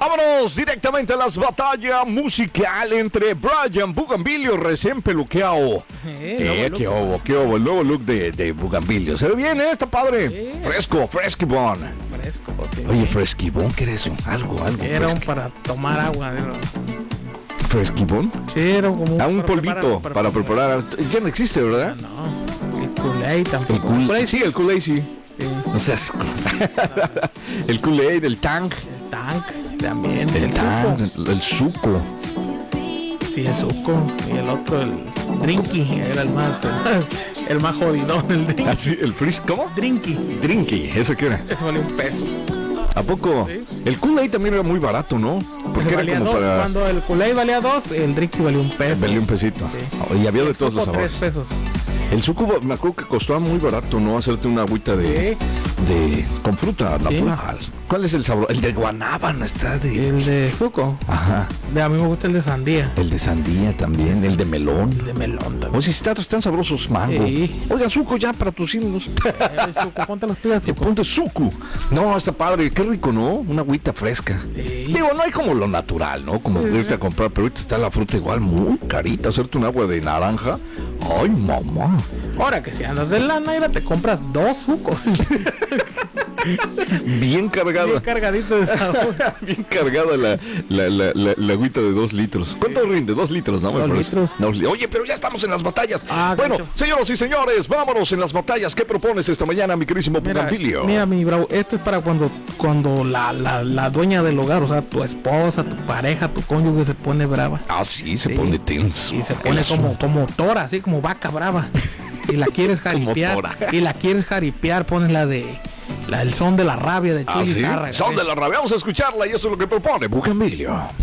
Vámonos directamente a las batallas musical entre Brian Bugambilio recién peluqueado. ¿Qué hubo? El nuevo look de Bugambilio. ¿Se ve bien, está padre? Fresco, fresquibón. Fresco. Oye, fresquibón, ¿qué era eso? Algo. Era para tomar agua. ¿Fresquibón? Sí, era como un polvito para preparar. Ya no existe, ¿verdad? No, el Kool-Aid tampoco. Sí, el Kool-Aid sí. O sea, el Kool-Aid, el Tang. El Tang también. El Tang, el Suco. Sí, el Suco. Y el otro, el Drinky, era el más jodidón, el Drinky. ¿Ah, sí? ¿El Frizz? ¿Cómo? Drinky. ¿Eso qué era? Eso vale $1. ¿A poco? Sí. El Kool-Aid también era muy barato, ¿no? Porque valía como $2. Cuando el Kool-Aid valía $2, el Drinky valía $1. Valía $1. Sí. Y había de todos los sabores. $3. El suco me acuerdo que costaba muy barato, ¿no? Hacerte una agüita con fruta natural. ¿Cuál es el sabor? El de guanábana está de... El de suco. Ajá. A mí me gusta el de sandía. El de sandía también, el de melón. El de melón también. Oye, si están sabrosos, mango. Sí. Oigan, suco ya para tus hijos. El suco, ponte los tíos, suco. Ponte suco. No, está padre, qué rico, ¿no? Una agüita fresca. Sí. Digo, no hay como lo natural, ¿no? Como irte a comprar, pero ahorita está la fruta igual muy carita. Hacerte un agua de naranja. Ay, mamá. Ahora que si andas de lana, mira, te compras 2 sucos. Bien cargada. Bien cargadito de sabor. Bien cargada la agüita de 2 litros. ¿Cuánto rinde? 2 litros, ¿no? 2 litros. Oye, pero ya estamos en las batallas. Bueno, señoras y señores, vámonos en las batallas. ¿Qué propones esta mañana, mi querísimo Bugambilio? Mira, mi bravo, esto es para cuando la dueña del hogar, o sea, tu esposa, tu pareja, tu cónyuge se pone brava. Ah, sí, se pone tenso. Y se pone como tora, así como vaca brava. Y la quieres jaripear. Pones el son de la rabia de Chili Zarra. Son de la rabia. Vamos a escucharla y eso es lo que propone Bugambilio.